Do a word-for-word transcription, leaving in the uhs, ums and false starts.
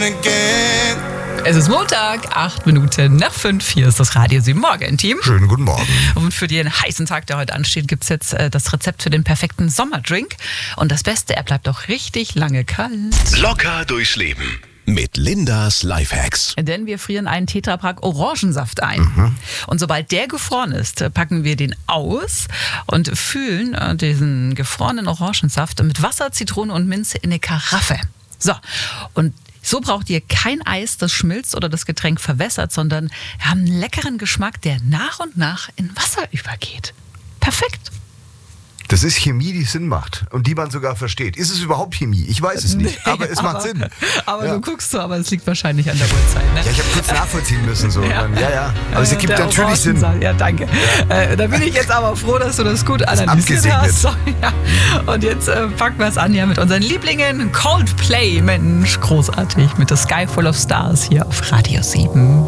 again. Es ist Montag, acht Minuten nach fünf. Hier ist das Radio sieben Morgen-Team. Schönen guten Morgen. Und für den heißen Tag, der heute ansteht, gibt es jetzt äh, das Rezept für den perfekten Sommerdrink. Und das Beste, er bleibt auch richtig lange kalt. Locker durchs Leben mit Lindas Lifehacks. Denn wir frieren einen Tetrapack Orangensaft ein. Mhm. Und sobald der gefroren ist, packen wir den aus und füllen äh, diesen gefrorenen Orangensaft mit Wasser, Zitrone und Minze in eine Karaffe. So, und so braucht ihr kein Eis, das schmilzt oder das Getränk verwässert, sondern haben einen leckeren Geschmack, der nach und nach in Wasser übergeht. Perfekt. Das ist Chemie, die Sinn macht und die man sogar versteht. Ist es überhaupt Chemie? Ich weiß es nicht, Nee, aber es aber, macht Sinn. Aber ja. du guckst so, aber es liegt wahrscheinlich an der Uhrzeit. Ne? Ja, ich habe kurz nachvollziehen müssen. So. Ja. Ja, ja. Aber es ergibt Der natürlich Sinn. Orangensaft. Ja, danke. Ja. Äh, da bin ich jetzt aber froh, dass du das gut analysiert abgesegnet. hast. So, ja. Und jetzt äh, packen wir es an ja, mit unseren Lieblingen. Coldplay, Mensch, großartig. Mit The Sky Full of Stars hier auf Radio sieben.